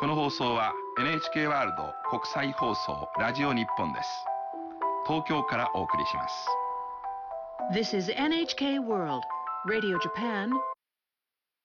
この放送は NHK ワールド国際放送ラジオ日本です。東京からお送りします。 This is NHK World Radio Japan